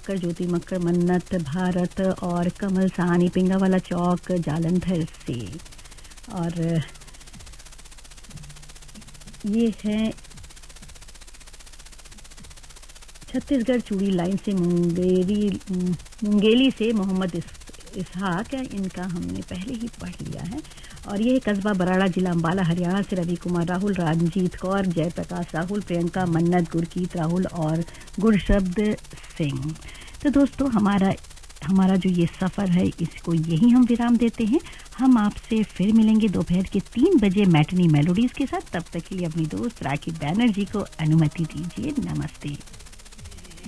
मक्कर, ज्योति मक्कर, मन्नत भारत और कमल सहानी पिंगावाला चौक जालंधर से। और ये है छत्तीसगढ़ चूड़ी लाइन से मुंगेली से मोहम्मद इसहाक, इनका हमने पहले ही पढ़ लिया है। और ये कस्बा बराड़ा, जिला अंबाला, हरियाणा से रवि कुमार राहुल, रंजीत कौर, जयप्रकाश राहुल, प्रियंका, मन्नत, गुरकीत राहुल और गुरशब्द सिंह। तो दोस्तों हमारा जो ये सफ़र है इसको यही हम विराम देते हैं। हम आपसे फिर मिलेंगे दोपहर के 3 बजे मैटनी मेलोडीज़ के साथ। तब तक के लिए अपनी दोस्त राखी बैनर्जी को अनुमति दीजिए। नमस्ते।